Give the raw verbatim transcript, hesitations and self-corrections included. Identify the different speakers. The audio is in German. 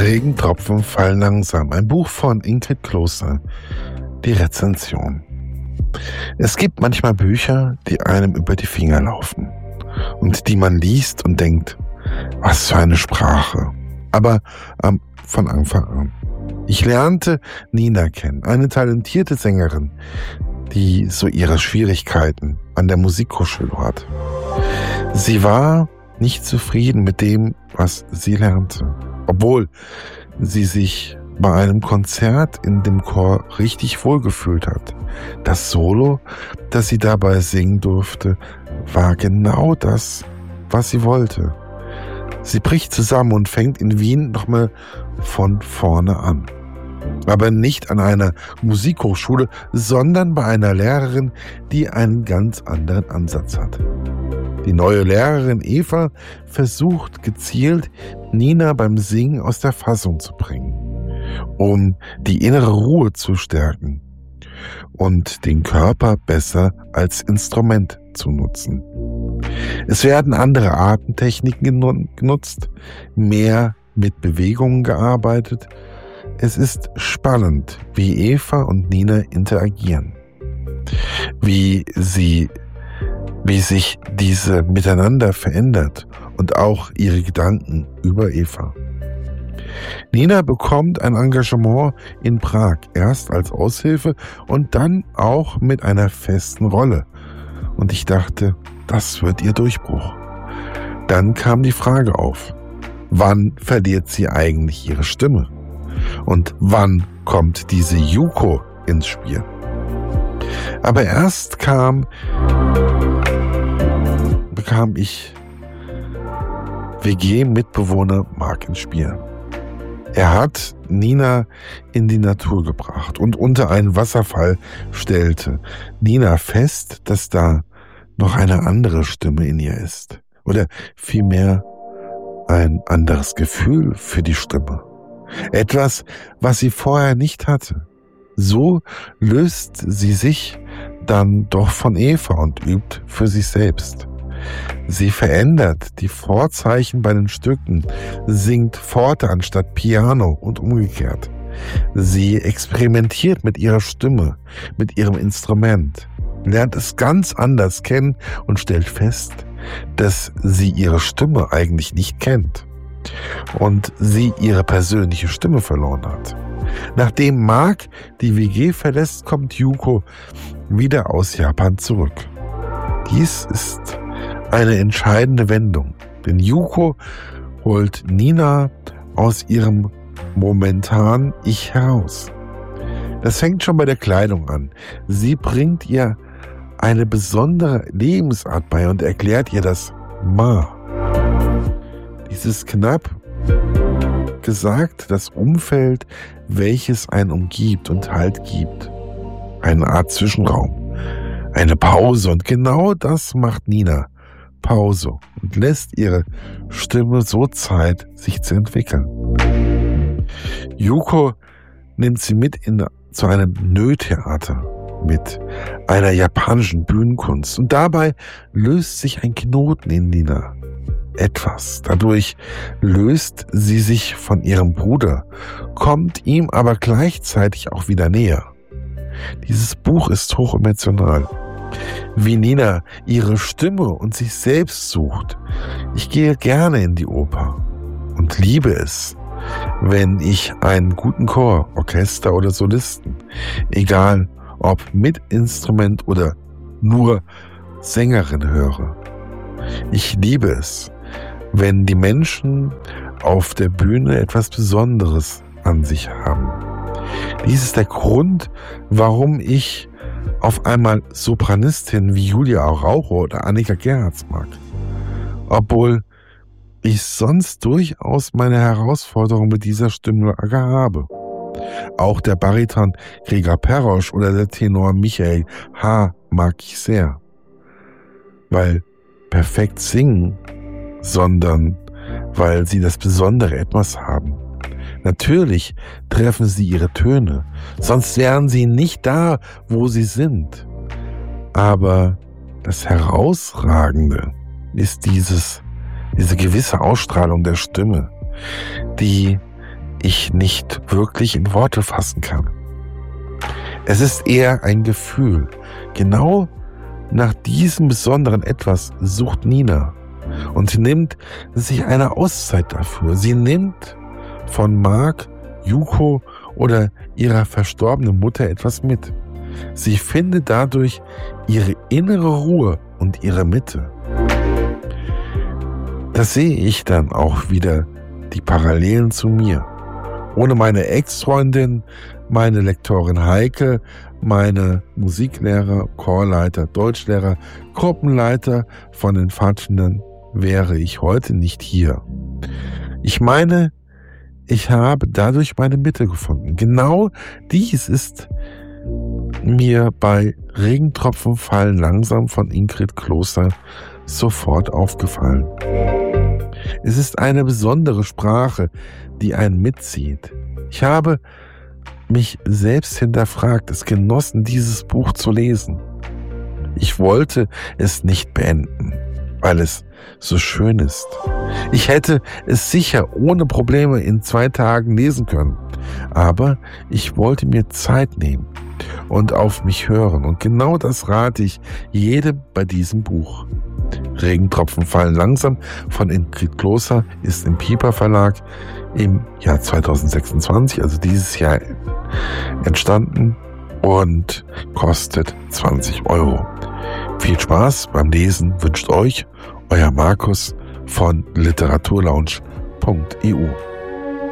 Speaker 1: Regentropfen fallen langsam. Ein Buch von Ingrid Kloster. Die Rezension. Es gibt manchmal Bücher, die einem über die Finger laufen und die man liest und denkt, was für eine Sprache. Aber ähm, von Anfang an. Ich lernte Nina kennen, eine talentierte Sängerin, die so ihre Schwierigkeiten an der Musikhochschule hat. Sie war nicht zufrieden mit dem, was sie lernte, obwohl sie sich bei einem Konzert in dem Chor richtig wohlgefühlt hat. Das Solo, das sie dabei singen durfte, war genau das, was sie wollte. Sie bricht zusammen und fängt in Wien nochmal von vorne an. Aber nicht an einer Musikhochschule, sondern bei einer Lehrerin, die einen ganz anderen Ansatz hat. Die neue Lehrerin Eva versucht gezielt, Nina beim Singen aus der Fassung zu bringen, um die innere Ruhe zu stärken und den Körper besser als Instrument zu nutzen. Es werden andere Atemtechniken genutzt, mehr mit Bewegungen gearbeitet. Es ist spannend, wie Eva und Nina interagieren, wie sie wie sich diese miteinander verändert und auch ihre Gedanken über Eva. Nina bekommt ein Engagement in Prag, erst als Aushilfe und dann auch mit einer festen Rolle. Und ich dachte, das wird ihr Durchbruch. Dann kam die Frage auf, wann verliert sie eigentlich ihre Stimme? Und wann kommt diese Yuko ins Spiel? Aber erst kam bekam ich W G-Mitbewohner Mark ins Spiel. Er hat Nina in die Natur gebracht und unter einen Wasserfall stellte Nina fest, dass da noch eine andere Stimme in ihr ist. Oder vielmehr ein anderes Gefühl für die Stimme. Etwas, was sie vorher nicht hatte. So löst sie sich dann doch von Eva und übt für sich selbst. Sie verändert die Vorzeichen bei den Stücken, singt Forte anstatt Piano und umgekehrt. Sie experimentiert mit ihrer Stimme, mit ihrem Instrument, lernt es ganz anders kennen und stellt fest, dass sie ihre Stimme eigentlich nicht kennt und sie ihre persönliche Stimme verloren hat. Nachdem Mark die W G verlässt, kommt Yuko wieder aus Japan zurück. Dies ist eine entscheidende Wendung, denn Yuko holt Nina aus ihrem momentanen Ich heraus. Das fängt schon bei der Kleidung an. Sie bringt ihr eine besondere Lebensart bei und erklärt ihr das Ma. Dieses knapp gesagt, das Umfeld, welches einen umgibt und Halt gibt. Eine Art Zwischenraum, eine Pause und genau das macht Nina. Pause und lässt ihre Stimme so Zeit, sich zu entwickeln. Yuko nimmt sie mit in, zu einem Nö-Theater mit einer japanischen Bühnenkunst und dabei löst sich ein Knoten in Nina. Etwas. Dadurch löst sie sich von ihrem Bruder, kommt ihm aber gleichzeitig auch wieder näher. Dieses Buch ist hochemotional. Wie Nina ihre Stimme und sich selbst sucht. Ich gehe gerne in die Oper und liebe es, wenn ich einen guten Chor, Orchester oder Solisten, egal ob mit Instrument oder nur Sängerin höre. Ich liebe es, wenn die Menschen auf der Bühne etwas Besonderes an sich haben. Dies ist der Grund, warum ich auf einmal Sopranistinnen wie Julia Araujo oder Annika Gerhardt mag. Obwohl ich sonst durchaus meine Herausforderung mit dieser Stimmlage habe. Auch der Bariton Gregor Perosch oder der Tenor Michael H. mag ich sehr. Weil perfekt singen, sondern weil sie das besondere Etwas haben. Natürlich treffen sie ihre Töne, sonst wären sie nicht da, wo sie sind. Aber das Herausragende ist dieses, diese gewisse Ausstrahlung der Stimme, die ich nicht wirklich in Worte fassen kann. Es ist eher ein Gefühl. Genau nach diesem besonderen Etwas sucht Nina und sie nimmt sich eine Auszeit dafür. Sie nimmt von Mark, Yuko oder ihrer verstorbenen Mutter etwas mit. Sie findet dadurch ihre innere Ruhe und ihre Mitte. Das sehe ich dann auch wieder, die Parallelen zu mir. Ohne meine Ex-Freundin, meine Lektorin Heike, meine Musiklehrer, Chorleiter, Deutschlehrer, Gruppenleiter von den Pfadfindern wäre ich heute nicht hier. Ich meine, ich habe dadurch meine Mitte gefunden. Genau dies ist mir bei Regentropfen fallen langsam von Ingrid Kloster sofort aufgefallen. Es ist eine besondere Sprache, die einen mitzieht. Ich habe mich selbst hinterfragt, es genossen, dieses Buch zu lesen. Ich wollte es nicht beenden, weil es so schön ist. Ich hätte es sicher ohne Probleme in zwei Tagen lesen können, aber ich wollte mir Zeit nehmen und auf mich hören. Und genau das rate ich jedem bei diesem Buch. Regentropfen fallen langsam von Ingrid Kloster ist im Piper Verlag im Jahr zweitausendsechsundzwanzig, also dieses Jahr, entstanden und kostet zwanzig Euro. Viel Spaß beim Lesen wünscht euch euer Markus von literaturlaunch punkt e u.